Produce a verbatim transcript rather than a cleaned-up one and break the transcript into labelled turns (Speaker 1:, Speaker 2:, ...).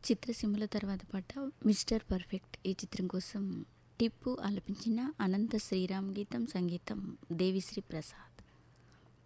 Speaker 1: చిత్రసీమలో తర్వాత పాట 'మిస్టర్ పర్ఫెక్ట్' ఈ చిత్రం కోసం టిప్పు ఆలపించిన అనంత శ్రీరామ్ గీతం, సంగీతం దేవిశ్రీ ప్రసాద్.